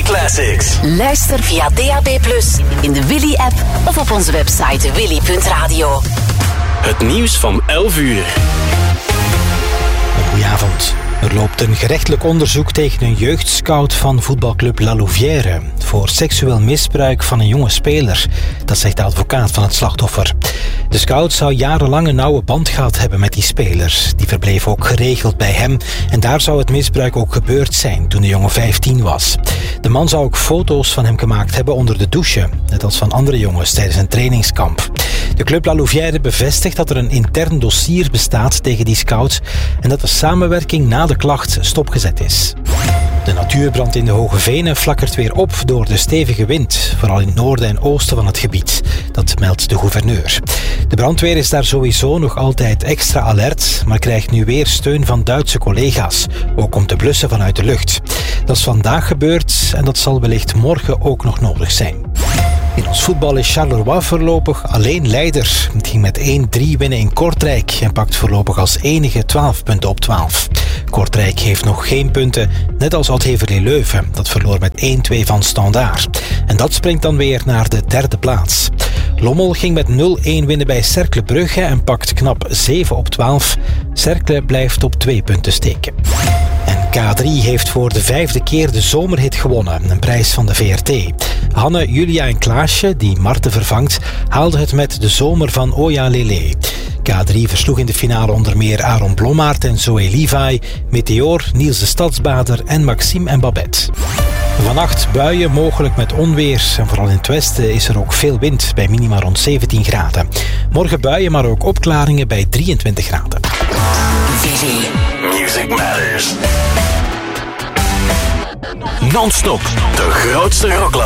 Classics. Luister via DAB+, in de Willy-app of op onze website willy.radio. Het nieuws van 11 uur. Goedenavond. Er loopt een gerechtelijk onderzoek tegen een jeugdscout van voetbalclub La Louvière voor seksueel misbruik van een jonge speler. Dat zegt de advocaat van het slachtoffer. De scout zou jarenlang een nauwe band gehad hebben met die speler. Die verbleef ook geregeld bij hem en daar zou het misbruik ook gebeurd zijn toen de jongen 15 was. De man zou ook foto's van hem gemaakt hebben onder de douche, net als van andere jongens tijdens een trainingskamp. De club La Louvière bevestigt dat er een intern dossier bestaat tegen die scout en dat de samenwerking na de klacht stopgezet is. De natuurbrand in de Hoge Venen flakkert weer op door de stevige wind, vooral in het noorden en oosten van het gebied. Dat meldt de gouverneur. De brandweer is daar sowieso nog altijd extra alert, maar krijgt nu weer steun van Duitse collega's, ook om te blussen vanuit de lucht. Dat is vandaag gebeurd en dat zal wellicht morgen ook nog nodig zijn. In ons voetbal is Charleroi voorlopig alleen leider. Het ging met 1-3 winnen in Kortrijk en pakt voorlopig als enige 12 punten op 12. Kortrijk heeft nog geen punten, net als Oud-Heverlee Leuven. Dat verloor met 1-2 van Standaard. En dat springt dan weer naar de derde plaats. Lommel ging met 0-1 winnen bij Cercle Brugge en pakt knap 7 op 12. Cercle blijft op 2 punten steken. K3 heeft voor de 5e keer de zomerhit gewonnen, een prijs van de VRT. Hanne, Julia en Klaasje, die Marten vervangt, haalden het met de zomer van Oya Lele. K3 versloeg in de finale onder meer Aaron Blommaert en Zoe Levi, Meteor, Niels de Stadsbader en Maxime en Babette. Vannacht buien, mogelijk met onweer. En vooral in het westen is er ook veel wind, bij minima rond 17 graden. Morgen buien, maar ook opklaringen bij 23 graden. Willy. Music Matters. Non-stop, de grootste rockland.